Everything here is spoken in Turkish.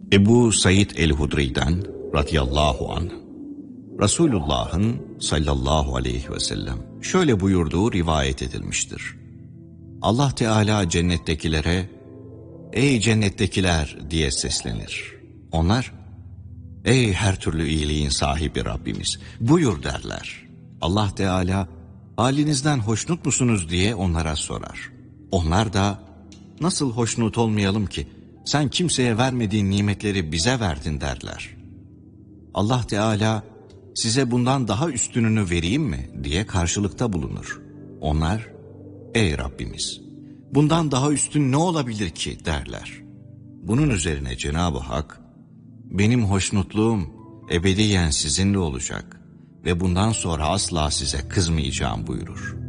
Ebu Said el-Hudri'den radıyallahu anh, Resulullah'ın sallallahu aleyhi ve sellem şöyle buyurduğu rivayet edilmiştir. Allah Teala cennettekilere, ey cennettekiler diye seslenir. Onlar, ey her türlü iyiliğin sahibi Rabbimiz, buyur derler. Allah Teala, halinizden hoşnut musunuz diye onlara sorar. Onlar da, nasıl hoşnut olmayalım ki, sen kimseye vermediğin nimetleri bize verdin derler. Allah Teala, size bundan daha üstününü vereyim mi diye karşılıkta bulunur. Onlar, ey Rabbimiz, bundan daha üstün ne olabilir ki derler. Bunun üzerine Cenab-ı Hak, benim hoşnutluğum ebediyen sizinle olacak ve bundan sonra asla size kızmayacağım buyurur.